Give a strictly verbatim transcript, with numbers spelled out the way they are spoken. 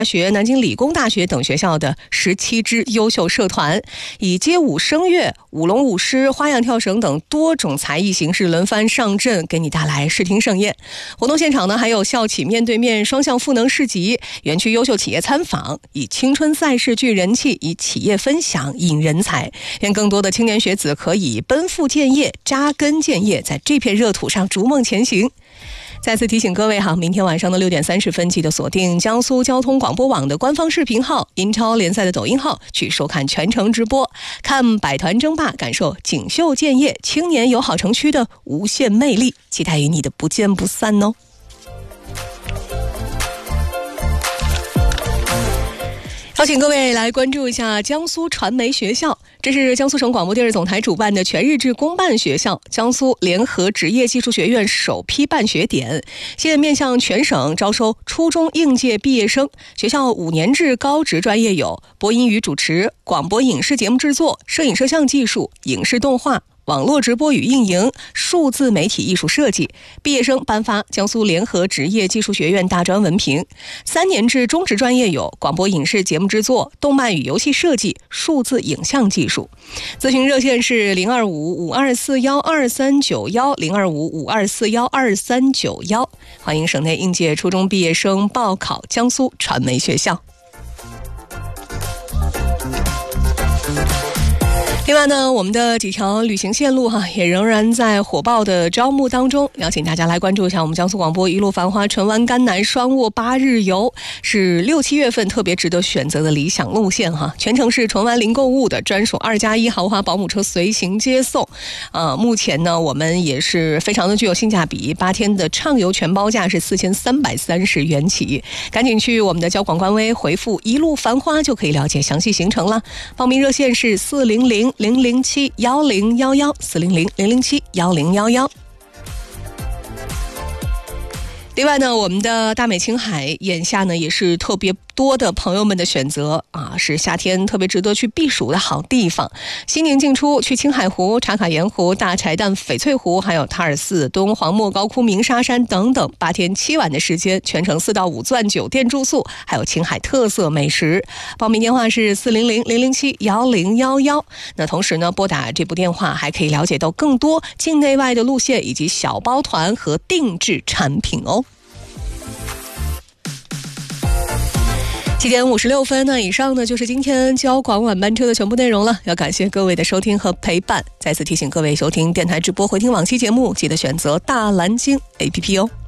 大学、南京理工大学等学校的十七支优秀社团，以街舞、声乐、舞龙舞狮、花样跳绳等多种才艺形式轮番上阵，给你带来视听盛宴。活动现场呢，还有校企面对面双向赋能市集，园区优秀企业参访，以青春赛事聚人气，以企业分享引人才，愿更多的青年学子可以奔赴建业、扎根建业，在这片热土上逐梦前行。再次提醒各位哈，明天晚上的六点三十分，记得锁定江苏交通广播网的官方视频号、英超联赛的抖音号，去收看全程直播，看百团争霸，感受锦绣建业青年友好城区的无限魅力，期待与你的不见不散哦。邀请各位来关注一下江苏传媒学校，这是江苏省广播电视总台主办的全日制公办学校，江苏联合职业技术学院首批办学点，现面向全省招收初中应届毕业生。学校五年制高职专业有播音与主持、广播影视节目制作、摄影摄像技术、影视动画、网络直播与运营、数字媒体艺术设计。毕业生颁发江苏联合职业技术学院大专文凭。三年制中职专业有广播影视节目制作、动漫与游戏设计、数字影像技术。咨询热线是零二五五二四幺二三九幺零二五五二四幺二三九幺，欢迎省内应届初中毕业生报考江苏传媒学校。另外呢，我们的几条旅行线路哈也仍然在火爆的招募当中，邀请大家来关注一下我们江苏广播一路繁花纯湾甘南双卧八日游，是六七月份特别值得选择的理想路线哈。全程是纯湾零购物的专属二加一豪华保姆车随行接送。呃，目前呢我们也是非常的具有性价比，八天的畅游全包价是四千三百三十元起，赶紧去我们的交广官微回复一路繁花就可以了解详细行程了。报名热线是四零零零零七幺零幺幺四零零零零七幺零幺幺。另外呢，我们的大美青海眼下呢也是特别多的朋友们的选择啊，是夏天特别值得去避暑的好地方。西宁进出去青海湖、茶卡盐湖、大柴旦翡翠湖，还有塔尔寺、敦煌莫高窟、鸣沙山等等，八天七晚的时间，全程四到五钻酒店住宿，还有青海特色美食。报名电话是四零零零零七幺零幺幺。那同时呢，拨打这部电话还可以了解到更多境内外的路线以及小包团和定制产品哦。七点五十六分呢，以上呢就是今天交广晚班车的全部内容了。要感谢各位的收听和陪伴，再次提醒各位收听电台直播回听往期节目，记得选择大蓝鲸 A P P 哦。